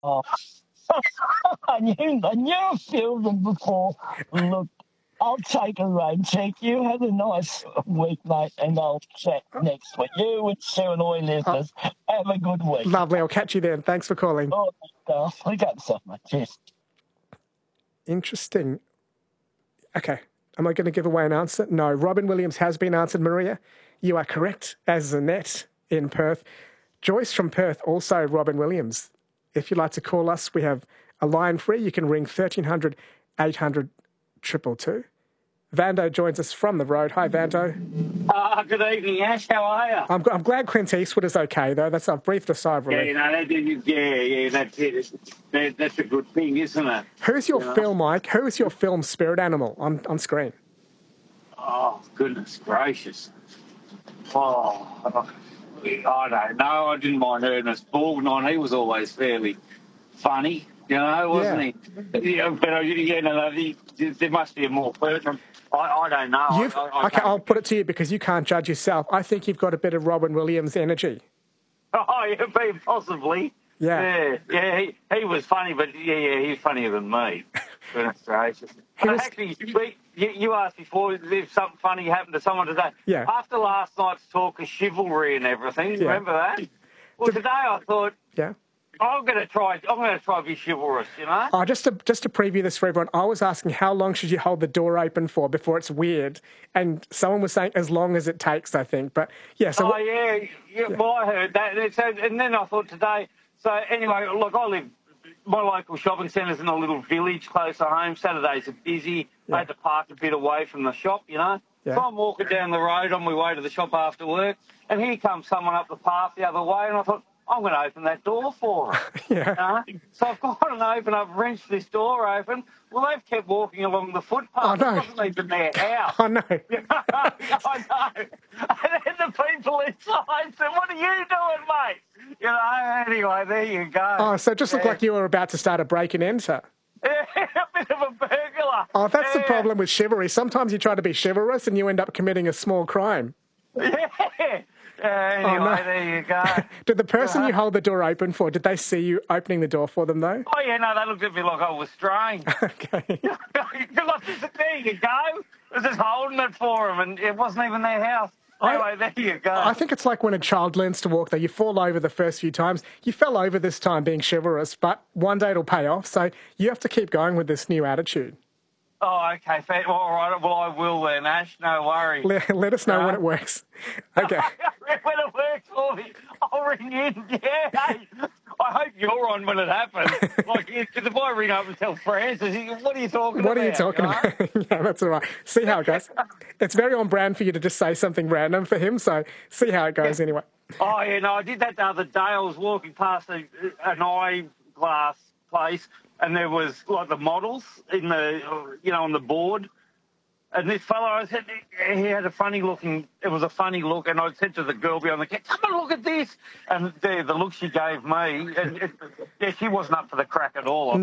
Oh, I knew a few of them before. Look, I'll take a rain check. You have a nice week, mate, and I'll chat next week. You and Sue and all your Oh, listeners, have a good week. lovely. I'll catch you then. Thanks for calling. Oh, look at yourself, mate. Cheers. Interesting. Okay. Am I going to give away an answer? No. Robin Williams has been answered, Maria. You are correct, as Annette in Perth. Joyce from Perth, also Robin Williams. If you'd like to call us, we have a line free. You can ring 1300 800 222. Vando joins us from the road. Hi, Vando. Good evening, Ash. How are you? I'm glad Clint Eastwood is okay, though. I've breathed a sigh of relief. That's it. That's a good thing, isn't it? Who's your film, Mike? Who is your film spirit animal on screen? Oh, goodness gracious. Oh, I don't know. I didn't mind Ernest Borgnine. He was always fairly funny, wasn't he? Yeah, but there must be a more pertinent. I don't know. I'll put it to you because you can't judge yourself. I think you've got a bit of Robin Williams energy. Oh, yeah, possibly. Yeah. He was funny, but he's funnier than me. Goodness gracious. Actually, you asked before if something funny happened to someone today. Yeah. After last night's talk of chivalry and everything, remember that? Well, today I thought, I'm going to try to be chivalrous, Oh, just to preview this for everyone, I was asking how long should you hold the door open for before it's weird, and someone was saying as long as it takes, I think. But yeah, so well, I heard that, and then I thought today. So anyway, look, my local shopping centre's in a little village close to home. Saturdays are busy. I had to park a bit away from the shop, Yeah. So I'm walking down the road on my way to the shop after work, and here comes someone up the path the other way, and I thought, I'm going to open that door for her. So I've gone and opened up, wrenched this door open. Well, they've kept walking along the footpath. Oh, no. It wasn't even their house. I know. I know. And then the people inside said, what are you doing, mate? Anyway, there you go. Oh, so it just looked like you were about to start a break and enter. Yeah, a bit of a burglar. Oh, that's the problem with chivalry. Sometimes you try to be chivalrous and you end up committing a small crime. Yeah. Anyway, there you go. Did the person you hold the door open for, did they see you opening the door for them, though? Oh, yeah, no, they looked at me like I was strange. Okay. Because I just said, there you go. I was just holding it for them, and it wasn't even their house. Anyway, there you go. I think it's like when a child learns to walk, though. You fall over the first few times. You fell over this time being chivalrous, but one day it'll pay off. So you have to keep going with this new attitude. Oh, okay. Well, all right. Well, I will then, Ash. No worries. Let us know when it works. Okay. When it works for me, I'll ring in. Yeah. Hey, I hope you're on when it happens. Because if I ring up and tell Francis, what are you talking about? What are you talking about? Yeah, that's all right. See how it goes. It's very on brand for you to just say something random for him, so see how it goes anyway. Oh, yeah, no, I did that the other day. I was walking past an eyeglass place, and there was, like, the models in the, on the board. And this fellow, I said, he had a funny looking, it was a funny look, and I said to the girl behind the counter, come and look at this. And the look she gave me, she wasn't up for the crack at all.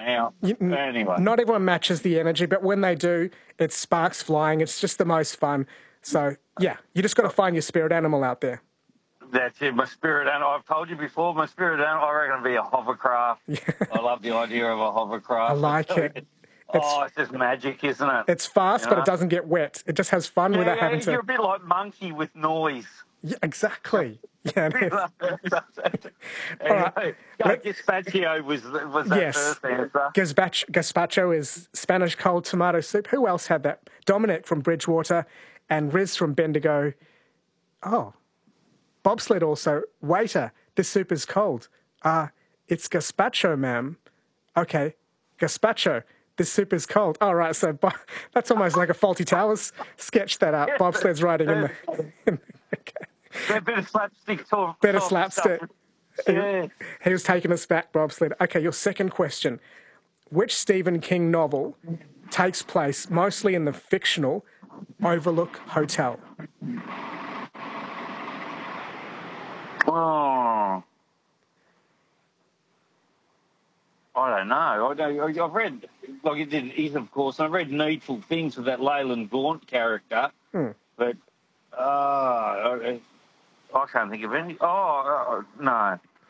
Anyway. Not everyone matches the energy, but when they do, it's sparks flying. It's just the most fun. So, yeah, you just got to find your spirit animal out there. That's it, my spirit animal. I've told you before, my spirit animal, I reckon it'd be a hovercraft. Yeah. I love the idea of a hovercraft. I like it. It's just magic, isn't it? It's fast, but it doesn't get wet. It just has fun without having to... You're a bit like Monkey with noise. Yeah, exactly. Yeah, it is. Anyway, Gazpacho was that first answer. Gazpacho is Spanish cold tomato soup. Who else had that? Dominic from Bridgewater and Riz from Bendigo. Oh, Bobsled also. Waiter, this soup is cold. It's gazpacho, ma'am. Okay, gazpacho. This soup is cold. All right, so that's almost like a Faulty Towers sketch that up. Bobsled's writing in the... Okay. Bit of slapstick talk. Bit of slapstick. Yeah. He was taking us back, Bobsled. Okay, your second question. Which Stephen King novel takes place mostly in the fictional Overlook Hotel? Oh... I don't know. I've read, like you did Ethan, of course, and I've read Needful Things with that Leyland Gaunt character, but I can't think of any. No.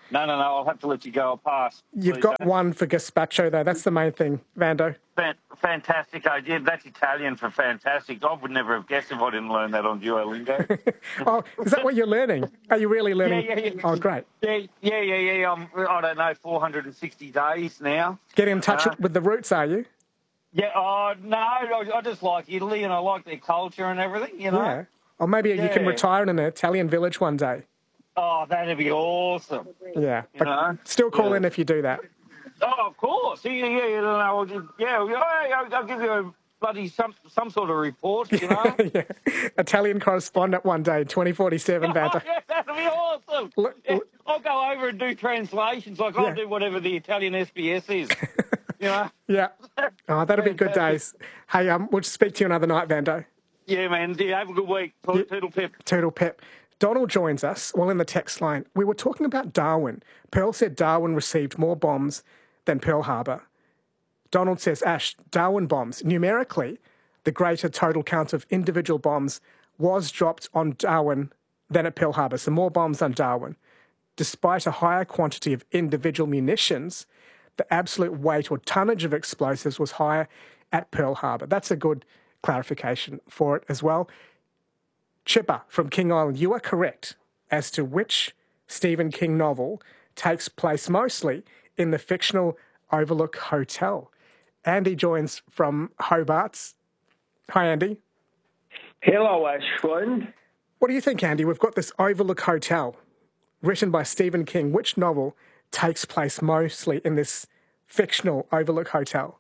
No, I'll have to let you go. I'll pass. You've Please got don't. one for gazpacho, though. That's the main thing, Vando. Fantastic idea. That's Italian for fantastic. I would never have guessed if I didn't learn that on Duolingo. Oh, is that what you're learning? Are you really learning? Yeah. Oh, great. Yeah. I don't know, 460 days now. Get in touch with the roots, are you? Yeah, no, I just like Italy and I like their culture and everything, you know? Yeah. Or maybe you can retire in an Italian village one day. Oh, that'd be awesome. Yeah. You know? Still call in if you do that. Oh, of course. I'll give you a bloody some sort of report, you know? Yeah. Italian correspondent one day, 2047, Vando. Yeah, that'd be awesome. I'll go over and do translations. Like, I'll do whatever the Italian SBS is, you know? Yeah. Oh, that'll be good days. Hey, we'll speak to you another night, Vando. Yeah, man. Yeah, have a good week. Toodle pip. Toodle pip. Donald joins us. Well, in the text line, we were talking about Darwin. Pearl said Darwin received more bombs than Pearl Harbor. Donald says, Ash, Darwin bombs. Numerically, the greater total count of individual bombs was dropped on Darwin than at Pearl Harbor. So more bombs on Darwin. Despite a higher quantity of individual munitions, the absolute weight or tonnage of explosives was higher at Pearl Harbor. That's a good clarification for it as well. Chipper from King Island, you are correct as to which Stephen King novel takes place mostly in the fictional Overlook Hotel. Andy joins from Hobart. Hi, Andy. Hello, Ashwin. What do you think, Andy? We've got this Overlook Hotel written by Stephen King. Which novel takes place mostly in this fictional Overlook Hotel?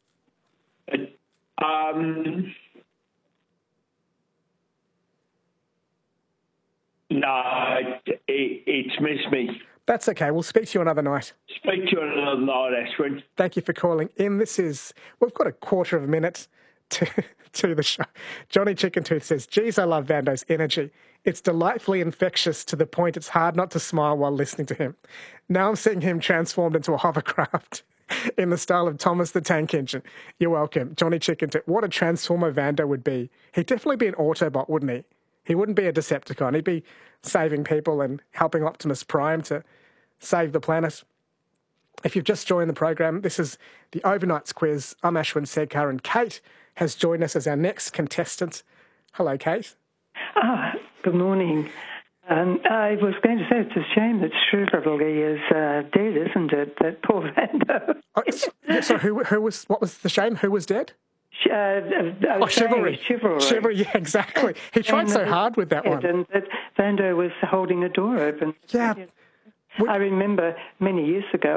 No, it's missed me. That's okay. We'll speak to you another night. Speak to you another night, Ashwin. Thank you for calling in. We've got a quarter of a minute to the show. Johnny Chicken Tooth says, geez, I love Vando's energy. It's delightfully infectious to the point it's hard not to smile while listening to him. Now I'm seeing him transformed into a hovercraft in the style of Thomas the Tank Engine. You're welcome. Johnny Chicken Tooth. What a transformer Vando would be. He'd definitely be an Autobot, wouldn't he? He wouldn't be a Decepticon. He'd be saving people and helping Optimus Prime to save the planet. If you've just joined the program, this is the Overnights Quiz. I'm Ashwin Sedkar, and Kate has joined us as our next contestant. Hello, Kate. Good morning. I was going to say it's a shame that Chivalry is dead, isn't it? That poor Vando. So what was the shame? Who was dead? Chivalry. Chivalry, yeah, exactly. He tried so hard with that one. And that Vando was holding a door open. Yeah. I remember many years ago,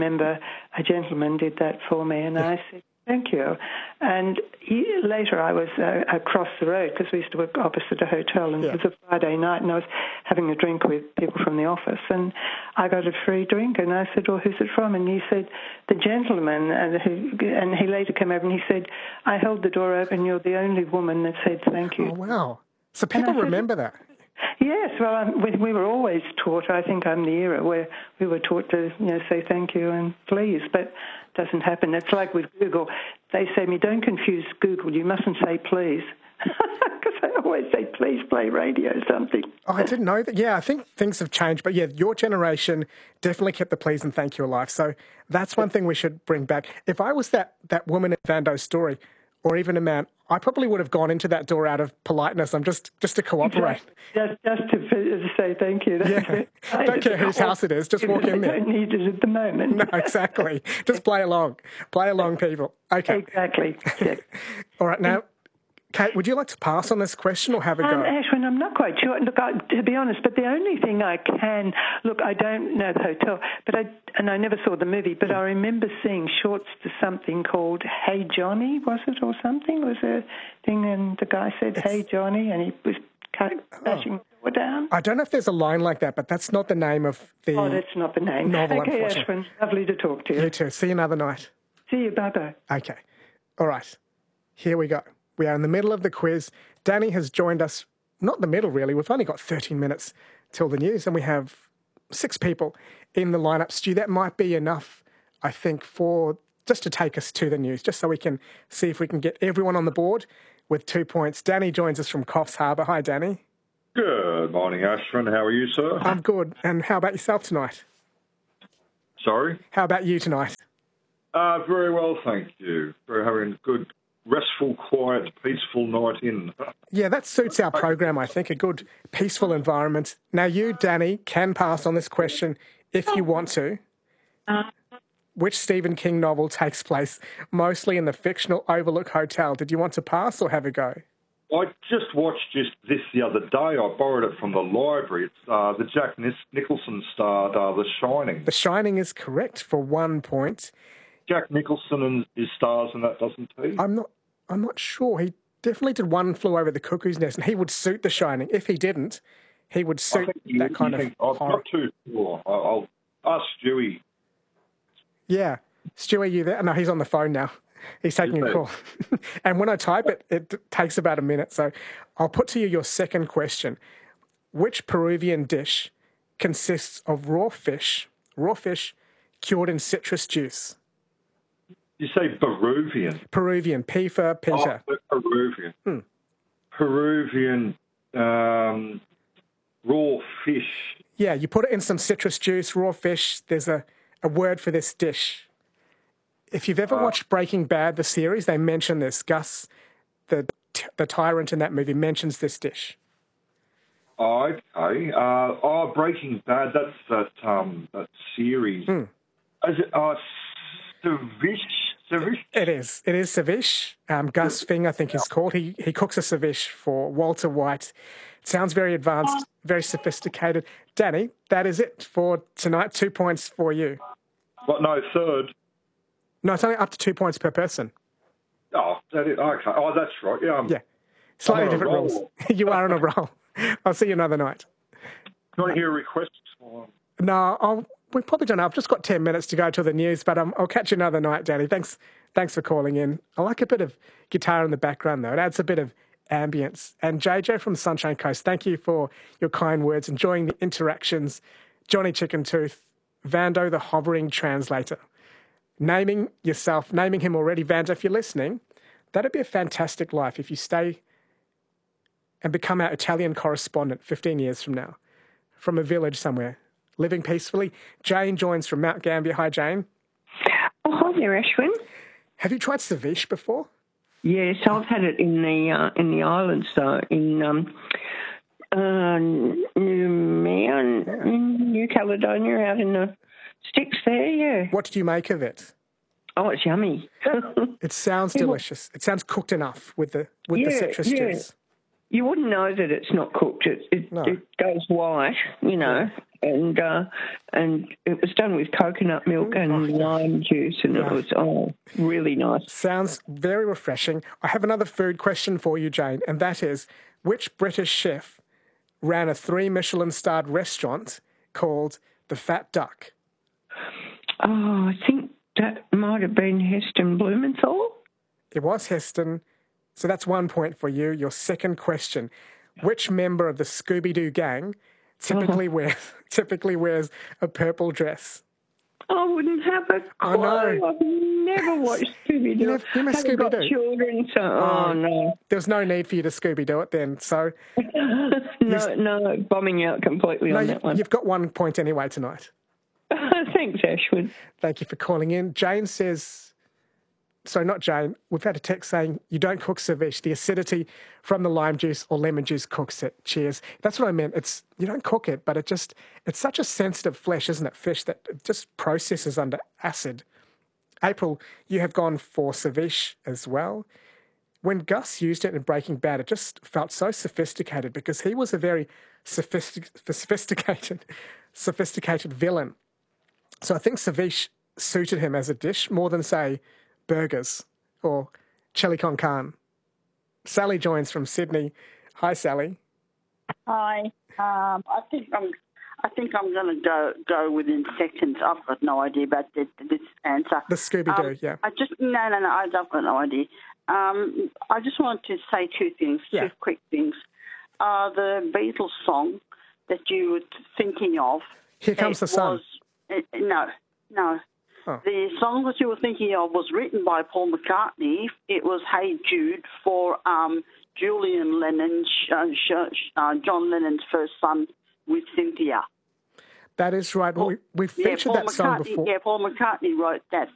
a gentleman did that for me, and I said, thank you. And later I was across the road, because we used to work opposite a hotel, and it was a Friday night, and I was having a drink with people from the office, and I got a free drink, and I said, well, who's it from? And he said, the gentleman, and he later came over and he said, I held the door open, you're the only woman that said thank you. Oh, wow. So people remember that. Yes, well, we were always taught, I think I'm the era where we were taught to, say thank you and please, but it doesn't happen. It's like with Google. They say to me, don't confuse Google, you mustn't say please. Because I always say, please play radio or something. Oh, I didn't know that. Yeah, I think things have changed. But yeah, your generation definitely kept the please and thank you alive. So that's one thing we should bring back. If I was that woman in Vando's story, or even a man, I probably would have gone into that door out of politeness. I'm just to cooperate. Just to say thank you. I don't care whose house it is. Just walk in there. I don't need it at the moment. No, exactly. Just play along. Play along, people. Okay. Exactly. Yeah. All right, now, Kate, would you like to pass on this question or have a go? Ashwin, I'm not quite sure. Look, to be honest, but the only thing I can... Look, I don't know the hotel, and I never saw the movie, but I remember seeing shorts to something called Hey Johnny, was it, or something? Was a thing, and the guy said, Hey Johnny, and he was bashing the door down. I don't know if there's a line like that, but that's not the name of the... Oh, that's not the name. Novel, okay, Ashwin, lovely to talk to you. You too. See you another night. See you, bye-bye. Okay. All right. Here we go. We are in the middle of the quiz. Danny has joined us, not the middle really, we've only got 13 minutes till the news, and we have 6 people in the lineup. Stu, that might be enough, I think, for just to take us to the news, just so we can see if we can get everyone on the board with 2 points. Danny joins us from Coffs Harbour. Hi, Danny. Good morning, Ashwin. How are you, sir? I'm good. And how about yourself tonight? Sorry? How about you tonight? Very well, thank you. We're having a good, restful, quiet, peaceful night in. Yeah, that suits our program, I think, a good, peaceful environment. Now, you, Danny, can pass on this question if you want to. Which Stephen King novel takes place mostly in the fictional Overlook Hotel? Did you want to pass or have a go? I just watched this the other day. I borrowed it from the library. It's the Jack Nicholson starred The Shining. The Shining is correct for 1 point. Jack Nicholson is stars in that, doesn't he? I'm not sure. He definitely did One Flew Over the Cuckoo's Nest, and he would suit The Shining. If he didn't, he would suit that kind of horror. I'm not too sure. I'll ask Stewie. Yeah. Stu, are you there? No, he's on the phone now. He's taking a call. And when I type it, it takes about a minute. So I'll put to you your second question. Which Peruvian dish consists of raw fish cured in citrus juice? You say Peruvian? Peruvian, P for Peter. Oh, Peruvian. Peruvian raw fish. Yeah, you put it in some citrus juice, raw fish. There's a word for this dish. If you've ever watched Breaking Bad, the series, they mention this. Gus, the tyrant in that movie, mentions this dish. Oh, okay. Breaking Bad, that's that series. Is it ceviche? It is ceviche. Gus Fring, I think he's called. He cooks a ceviche for Walter White. It sounds very advanced, very sophisticated. Danny, that is it for tonight. 2 points for you. What, no, third? No, it's only up to 2 points per person. Oh, that is, okay. Oh, that's right. Yeah. Slightly different rules. You are on a roll. I'll see you another night. Do you want to hear requests? No, we probably don't know. I've just got 10 minutes to go to the news, but I'll catch you another night, Danny. Thanks for calling in. I like a bit of guitar in the background, though. It adds a bit of ambience. And JJ from Sunshine Coast, thank you for your kind words, enjoying the interactions. Johnny Chicken Tooth, Vando the hovering translator. Naming him already, Vando, if you're listening, that'd be a fantastic life if you stay and become our Italian correspondent 15 years from now, from a village somewhere, living peacefully. Jane joins from Mount Gambier. Hi, Jane. Oh, hi there, Ashwin. Have you tried ceviche before? Yes, I've had it in the islands, in New Caledonia, out in the sticks there. Yeah. What did you make of it? Oh, it's yummy. It sounds delicious. It sounds cooked enough with the citrus juice. You wouldn't know that it's not cooked. It goes white, and it was done with coconut milk and lime juice, and it was really nice. Sounds very refreshing. I have another food question for you, Jane, and that is, which British chef ran a 3 Michelin-starred restaurant called The Fat Duck? Oh, I think that might have been Heston Blumenthal. It was Heston. So that's 1 point for you. Your second question. Which member of the Scooby-Doo gang typically wears a purple dress? I wouldn't have a clue. I know. I've never watched Scooby-Doo. You never Scooby-Doo? Got children, so no. There was no need for you to Scooby-Doo it then, so... No, bombing out completely on that one. You've got 1 point anyway tonight. Thanks, Ashwood. Thank you for calling in. Jane says... So not Jane. We've had a text saying you don't cook ceviche. The acidity from the lime juice or lemon juice cooks it. Cheers. That's what I meant. You don't cook it, but it's such a sensitive flesh, isn't it? Fish that it just processes under acid. April, you have gone for ceviche as well. When Gus used it in Breaking Bad, it just felt so sophisticated because he was a very sophisticated villain. So I think ceviche suited him as a dish more than, say, burgers or chili con carne. Sally joins from Sydney. Hi, Sally. Hi. I think I'm going to go within seconds. I've got no idea about this answer. The Scooby-Doo, yeah. No. I've got no idea. I just wanted to say two quick things. The Beatles song that you were thinking of. Here Comes the Sun. No. Oh. The song that you were thinking of was written by Paul McCartney. It was Hey Jude for Julian Lennon, John Lennon's first son with Cynthia. That is right. We've featured Paul that song McCartney, before. Yeah, Paul McCartney wrote that